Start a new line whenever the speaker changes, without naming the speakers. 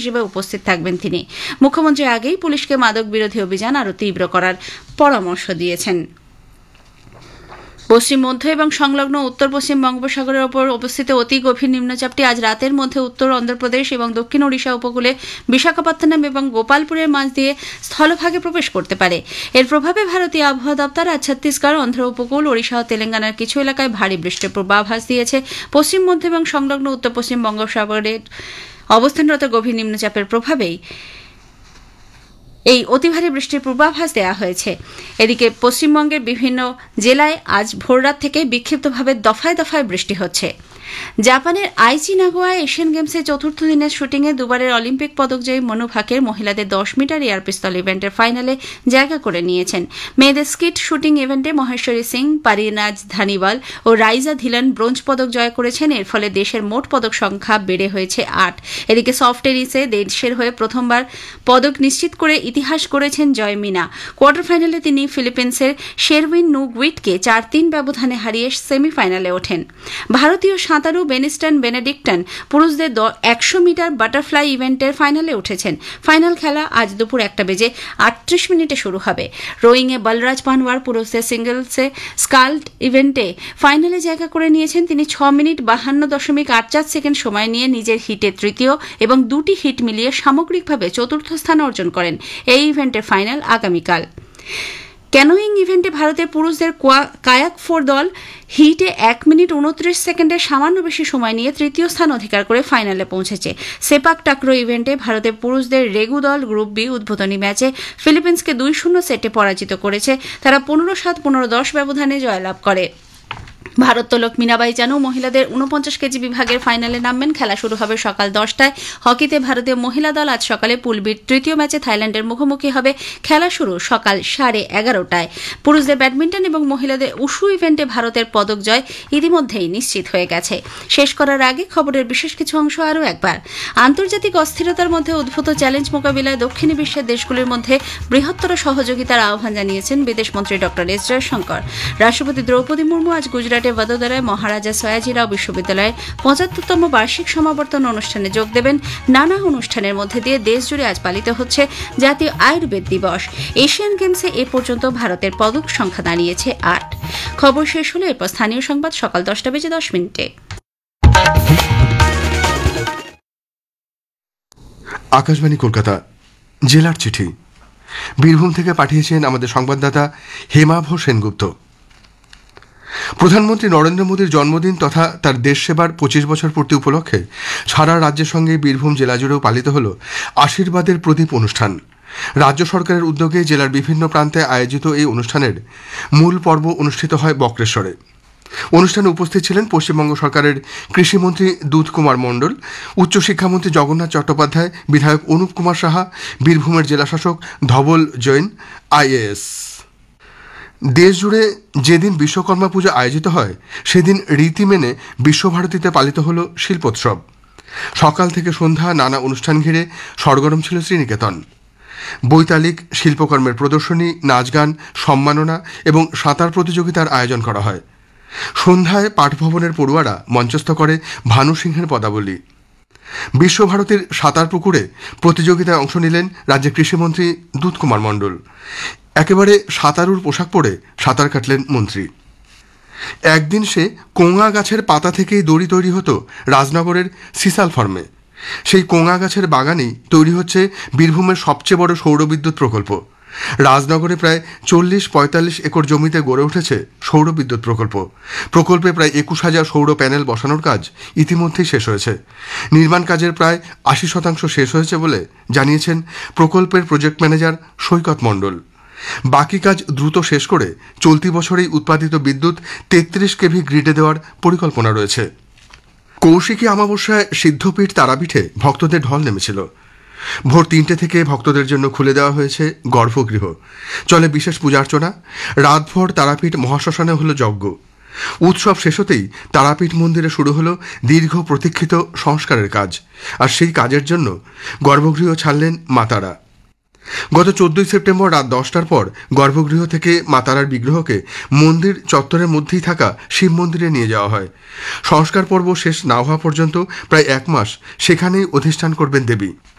হিসেবে উপস্থিত থাকবেন তিনি। মুখ্যমন্ত্রী আগেই পুলিশকে মাদক বিরোধী অভিযান আরও তীব্র করার পরামর্শ দিয়েছেন। পশ্চিম মধ্য এবং সংলগ্ন উত্তর পশ্চিম বঙ্গোপসাগরের ওপর অবস্থিত অতি গভীর নিম্নচাপটি আজ রাতের মধ্যে উত্তর অন্ধ্রপ্রদেশ এবং দক্ষিণ ওড়িশা উপকূলে বিশাখাপত্তনম এবং গোপালপুরের মাঝ দিয়ে স্থলভাগে প্রবেশ করতে পারে। এর প্রভাবে ভারতীয় আবহাওয়া দপ্তর আজ ছত্তিশগড়, অন্ধ্র উপকূল, ওড়িশা ও তেলেঙ্গানার কিছু এলাকায় ভারী বৃষ্টির পূর্বাভাস দিয়েছে। পশ্চিম মধ্য এবং সংলগ্ন উত্তর পশ্চিম বঙ্গোপসাগরের অবস্থানরত গভীর নিম্নচাপের প্রভাবেই এই অতি ভারী বৃষ্টির পূর্বাভাস দেওয়া হয়েছে। এদিকে পশ্চিমবঙ্গের বিভিন্ন জেলায় আজ ভোররাত থেকে বিক্ষিপ্তভাবে দফায় দফায় বৃষ্টি হচ্ছে। জাপানের আইচি নাগোয়ায় এশিয়ান গেমসের চতুর্থ দিনের শুটিংয়ে দুবারের অলিম্পিক পদকজয়ী মনু ভাকের মহিলাদের 10 মিটার এয়ার পিস্তল ইভেন্টের ফাইনালে জায়গা করে নিয়েছেন। মেয়েদের স্কিট শুটিং ইভেন্টে মহেশ্বরী সিং, পারিনাজ ধানিওয়াল ও রাইজা ধিলন ব্রোঞ্জ পদক জয় করেছেন। এর ফলে দেশের মোট পদক সংখ্যা বেড়ে হয়েছে 8। এদিকে সফট টেনিসে দেশের হয়ে প্রথমবার পদক নিশ্চিত করে ইতিহাস গড়েছেন জয় মিনা। কোয়ার্টার ফাইনালে তিনি ফিলিপিন্সের শেরউইন নু গুইটকে 4-3 ব্যবধানে হারিয়ে সেমিফাইনালে ওঠেন। ভারতীয় সাঁতারু বেনিস্টন বেনেডিক্টন পুরুষদের 100 মিটার বাটারফ্লাই ইভেন্টের ফাইনালে উঠেছেন। ফাইনাল খেলা আজ দুপুর 1:38 শুরু হবে। রোয়িংয়ে বলরাজ পানওয়ার পুরুষদের সিঙ্গলসে স্কাল্ড ইভেন্টে ফাইনালে জায়গা করে নিয়েছেন। তিনি 6 মিনিট 52.84 সেকেন্ড সময় নিয়ে নিজের হিটে তৃতীয় এবং 2টি হিট মিলিয়ে সামগ্রিকভাবে চতুর্থ স্থান অর্জন করেন। এই ইভেন্টের ফাইনাল আগামীকাল। ক্যানোয়িং ইভেন্টে ভারতের পুরুষদের কায়াক 4 দল হিটে 1 মিনিট 29 সেকেন্ডের সামান্য বেশি সময় নিয়ে তৃতীয় স্থান অধিকার করে ফাইনালে পৌঁছেছে। সেপাক টাকরো ইভেন্টে ভারতের পুরুষদের রেগু দল গ্রুপ বি উদ্বোধনী ম্যাচে ফিলিপিন্সকে 2-0 সেটে পরাজিত করেছে। তারা 15-7, 15-10 ব্যবধানে জয়লাভ করে। ভারোত্তোলক মীনাবাই চানু মহিলাদের 49 কেজি বিভাগের ফাইনালে নামবেন। খেলা শুরু হবে সকাল 10টায়। হকিতে ভারতীয় মহিলা দল আজ সকালে পুল বির তৃতীয় ম্যাচে থাইল্যান্ডের মুখোমুখি হবে। খেলা শুরু সকাল 11:30টায়। পুরুষদের ব্যাডমিন্টন এবং মহিলাদের উশু ইভেন্টে ভারতের পদক জয় ইতিমধ্যেই নিশ্চিত হয়ে গেছে। শেষ করার আগে খবরের বিশেষ কিছু অংশ আরও একবার। আন্তর্জাতিক অস্থিরতার মধ্যে উদ্ভূত চ্যালেঞ্জ মোকাবিলায় দক্ষিণী বিশ্বের দেশগুলির মধ্যে বৃহত্তর সহযোগিতার আহ্বান জানিয়েছেন বিদেশমন্ত্রী ড এস জয়শঙ্কর। রাষ্ট্রপতি দ্রৌপদী মুর্মু আজ গুজরাট বদোদরায় মহারাজা সয়াজিরাও বিশ্ববিদ্যালয়ের 75তম বার্ষিক সমাবর্তন অনুষ্ঠানে যোগ দেবেন। নানা অনুষ্ঠানের মধ্যে দিয়ে দেশজুড়ে আজ পালিত হচ্ছে জাতীয় আয়ুর্বেদ দিবস। এশিয়ান গেমসে এ পর্যন্ত ভারতের পদক সংখ্যা দাঁড়িয়েছে 8। খবর শেষ হলে এরপর স্থানীয় সংবাদ সকাল 10:10।
আকাশবাণী কলকাতা, জেলার চিঠি। বীরভূম থেকে পাঠিয়েছেন আমাদের সংবাদদাতা হেমাভ সেনগুপ্ত। প্রধানমন্ত্রী নরেন্দ্র মোদীর জন্মদিন তথা তার দেশ সেবার 25 বছর পূর্তি উপলক্ষে সারা রাজ্যের সঙ্গে বীরভূম জেলা জুড়েও পালিত হল আশীর্বাদের প্রদীপ অনুষ্ঠান। রাজ্য সরকারের উদ্যোগে জেলার বিভিন্ন প্রান্তে আয়োজিত এই অনুষ্ঠানের মূল পর্ব অনুষ্ঠিত হয় বক্রেশ্বরে। অনুষ্ঠানে উপস্থিত ছিলেন পশ্চিমবঙ্গ সরকারের কৃষিমন্ত্রী দুধ কুমার মণ্ডল, উচ্চশিক্ষামন্ত্রী জগন্নাথ চট্টোপাধ্যায়, বিধায়ক অনুপ কুমার সাহা, বীরভূমের জেলাশাসক ধবল জৈন, IAS। দেশজুড়ে যেদিন বিশ্বকর্মা পুজো আয়োজিত হয় সেদিন রীতি মেনে বিশ্বভারতীতে পালিত হল শিল্পোৎসব। সকাল থেকে সন্ধ্যা নানা অনুষ্ঠান ঘিরে সরগরম ছিল শ্রীনিকেতন। বৈতালিক, শিল্পকর্মের প্রদর্শনী, নাচ গান, সম্মাননা এবং সাঁতার প্রতিযোগিতার আয়োজন করা হয়। সন্ধ্যায় পাঠভবনের পড়ুয়ারা মঞ্চস্থ করে ভানু সিংহের পদাবলী। বিশ্বভারতীর সাঁতার পুকুরে প্রতিযোগিতায় অংশ নিলেন রাজ্যের কৃষিমন্ত্রী দুধ কুমার মণ্ডল। একেবারে সাঁতারুর পোশাক পরে সাঁতার কাটলেন মন্ত্রী। একদিন সে কোঙা গাছের পাতা থেকেই দড়ি তৈরি হতো রাজনগরের সিসাল ফার্মে। সেই কোঙা গাছের বাগানেই তৈরি হচ্ছে বীরভূমের সবচেয়ে বড় সৌরবিদ্যুৎ প্রকল্প। রাজনগরে প্রায় 40-45 একর জমিতে গড়ে উঠেছে সৌরবিদ্যুৎ প্রকল্প। প্রকল্পে প্রায় 21,000 সৌর প্যানেল বসানোর কাজ ইতিমধ্যেই শেষ হয়েছে। নির্মাণ কাজের প্রায় 80% শেষ হয়েছে বলে জানিয়েছেন প্রকল্পের প্রজেক্ট ম্যানেজার সৈকত মণ্ডল। বাকি কাজ দ্রুত শেষ করে চলতি বছরেই উৎপাদিত বিদ্যুৎ 33 কেভি গ্রিডে দেওয়ার পরিকল্পনা রয়েছে। কৌশিকী অমাবস্যায় সিদ্ধপীঠ তারাপীঠে ভক্তদের ঢল নেমেছিল। ভোর 3টে থেকে ভক্তদের জন্য খুলে দেওয়া হয়েছে গর্ভগৃহ। চলে বিশেষ পূজার্চনা। রাতভর তারাপীঠ মহাশ্মশানে হল যজ্ঞ। উৎসব শেষ হতেই তারাপীঠ মন্দিরে শুরু হলো দীর্ঘ প্রতীক্ষিত সংস্কারের কাজ। আর সেই কাজের জন্য গর্ভগৃহ ছাড়লেন মাতারা। গত 14 সেপ্টেম্বর রাত 10টার পর গর্ভগৃহ থেকে মাতারার বিগ্রহকে মন্দির চত্বরের মধ্যেই থাকা শিব মন্দিরে নিয়ে যাওয়া হয়। সংস্কার পর্ব শেষ না হওয়া পর্যন্ত প্রায় 1 মাস সেখানেই অধিষ্ঠান করবেন দেবী।